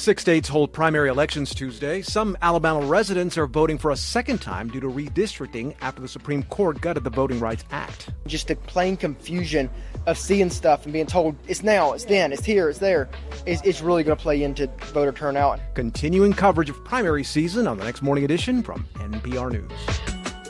6 states hold primary elections Tuesday. Some Alabama residents are voting for a second time due to redistricting after the Supreme Court gutted the Voting Rights Act. Just the plain confusion of seeing stuff and being told it's now, it's then, it's here, it's there, it's really going to play into voter turnout. Continuing coverage of primary season on the next Morning Edition from NPR News.